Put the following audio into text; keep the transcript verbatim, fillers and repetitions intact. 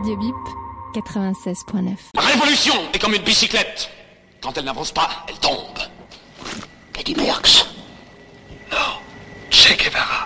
Radio Bip, quatre-vingt-seize neuf. La révolution est comme une bicyclette. Quand elle n'avance pas, elle tombe. Eddie Merckx. Non, Che Guevara.